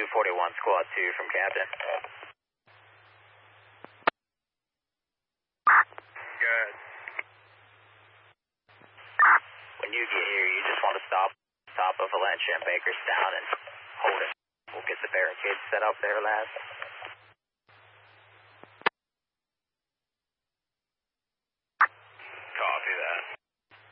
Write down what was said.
241, Squad 2 from Captain. Good. When you get here, you just want to stop of Valencia and Bakerstown and hold it. We'll get the barricades set up there last.